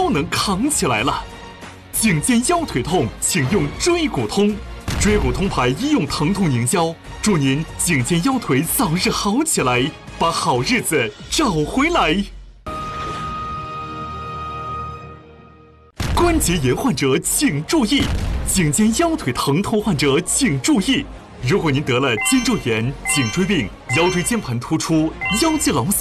都能扛起来了。颈肩腰腿痛，请用椎骨通。椎骨通牌医用疼痛凝胶，祝您颈肩腰腿早日好起来，把好日子找回来。关节炎患者请注意，颈肩腰腿疼痛患者请注意，如果您得了肩周炎、颈椎病、腰椎间盘突出、腰肌劳损